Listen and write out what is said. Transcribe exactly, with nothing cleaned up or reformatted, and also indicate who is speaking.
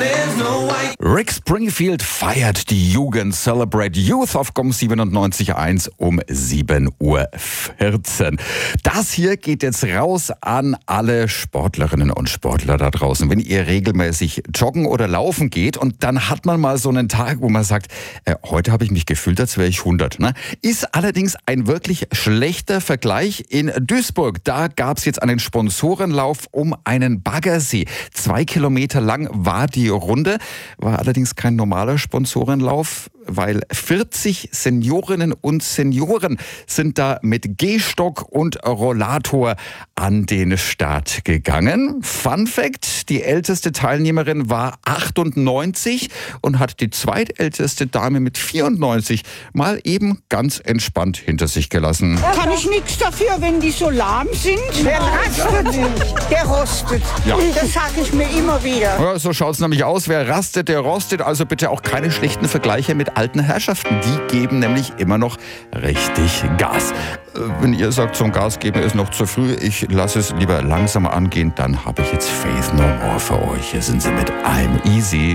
Speaker 1: Rick Springfield feiert die Jugend. Celebrate Youth auf G O M siebenundneunzig Komma eins um sieben Uhr vierzehn. Das hier geht jetzt raus an alle Sportlerinnen und Sportler da draußen. Wenn ihr regelmäßig joggen oder laufen geht und dann hat man mal so einen Tag, wo man sagt, äh, heute habe ich mich gefühlt, als wäre ich hundert. Ne? Ist allerdings ein wirklich schlechter Vergleich in Duisburg. Da gab es jetzt einen Sponsorenlauf um einen Baggersee. Zwei Kilometer lang war die Runde, war allerdings kein normaler Sponsorenlauf, weil vierzig Seniorinnen und Senioren sind da mit Gehstock und Rollator an den Start gegangen. Fun Fact, die älteste Teilnehmerin war achtundneunzig und hat die zweitälteste Dame mit vierundneunzig mal eben ganz entspannt hinter sich gelassen.
Speaker 2: Kann ich nichts dafür, wenn die so lahm sind? Wer rastet, der rostet.
Speaker 1: Ja.
Speaker 2: Das sage ich mir immer wieder.
Speaker 1: Ja, so schaut's nämlich aus. Wer rastet, der rostet. Also bitte auch keine schlechten Vergleiche mit alten Herrschaften. Die geben nämlich immer noch richtig Gas. Wenn ihr sagt, zum Gas geben ist noch zu früh, ich lasse es lieber langsamer angehen, dann habe ich jetzt Faith No More für euch. Hier sind sie mit I'm Easy.